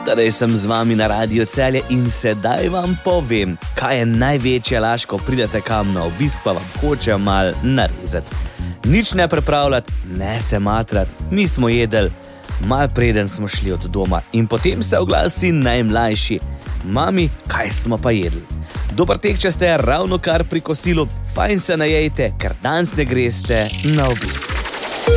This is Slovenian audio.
Tadej sem z vami na Radio Celje in sedaj vam povem, kaj je največja laž, ko pridete kam na obisk, pa vam hoče mal narezati. Nič ne pripravljati, ne se matrati, mi smo jedli, mal preden smo šli od doma in potem se oglasi najmlajši. Mami, kaj smo pa jedli? Dober tek, če ste ravno kar pri kosilu, fajn se najejte, ker danes ne greste na obisk.